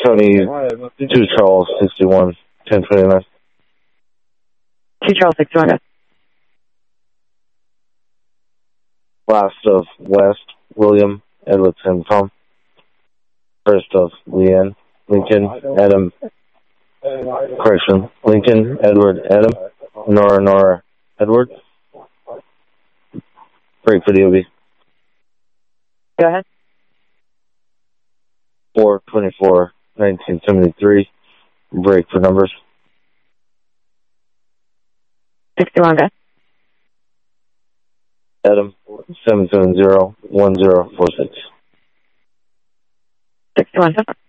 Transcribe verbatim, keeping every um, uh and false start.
Tony, two Charles, sixty-one, ten twenty-nine. two Charles, sixty-one, go. Last of West, William, Edward, Tim, Tom. First of Leanne, Lincoln, Adam, correction, Lincoln, Edward, Adam, Nora, Nora, Edward. Break for D O B. Go ahead. four twenty-four, nineteen seventy-three. Break for numbers. sixty-one, go. Adam, seven seven zero, one zero four six. sixty-one, go.